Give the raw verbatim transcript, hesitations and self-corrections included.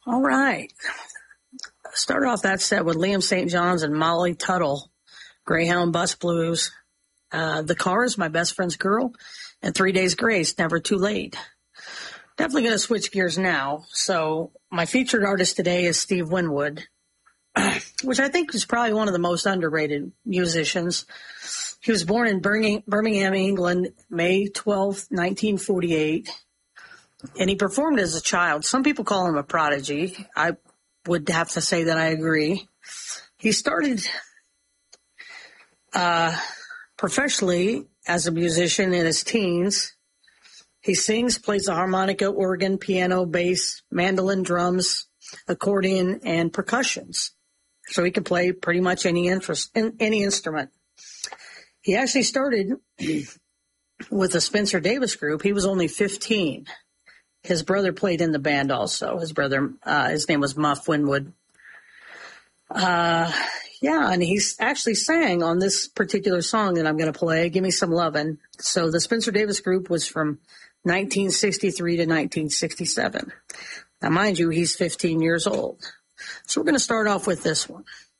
All right. Started off that set with Liam Saint John's and Molly Tuttle, Greyhound Bus Blues. Uh, the Cars, My Best Friend's Girl, and Three Days Grace, Never Too Late. Definitely going to switch gears now. So my featured artist today is Steve Winwood, which I think is probably one of the most underrated musicians. He was born in Birmingham, England, May twelfth, nineteen forty-eight, and he performed as a child. Some people call him a prodigy. I would have to say that I agree. He started uh, professionally as a musician in his teens. He sings, plays the harmonica, organ, piano, bass, mandolin, drums, accordion, and percussions. So he can play pretty much any interest, in, any instrument. He actually started with the Spencer Davis Group. He was only fifteen. His brother played in the band also. His brother, uh, his name was Muff Winwood. Uh, yeah, and he's actually sang on this particular song that I'm going to play, Give Me Some Lovin'. So the Spencer Davis Group was from nineteen sixty-three to nineteen sixty-seven. Now, mind you, he's fifteen years old. So we're going to start off with this one.